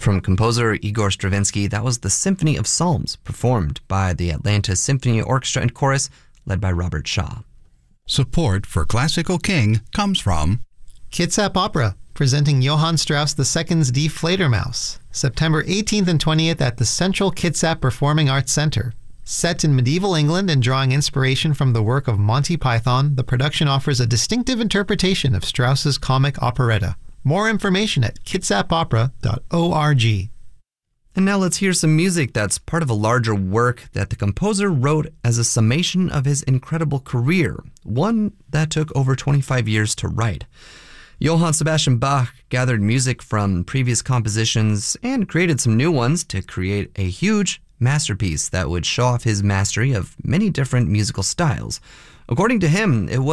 From composer Igor Stravinsky, that was the Symphony of Psalms, performed by the Atlanta Symphony Orchestra and Chorus, led by Robert Shaw. Support for Classical King comes from Kitsap Opera, presenting Johann Strauss II's Die Fledermaus, September 18th and 20th at the Central Kitsap Performing Arts Center. Set in medieval England and drawing inspiration from the work of Monty Python, the production offers a distinctive interpretation of Strauss's comic operetta. More information at kitsapopera.org. And now let's hear some music that's part of a larger work that the composer wrote as a summation of his incredible career, one that took over 25 years to write. Johann Sebastian Bach gathered music from previous compositions and created some new ones to create a huge masterpiece that would show off his mastery of many different musical styles. According to him, it was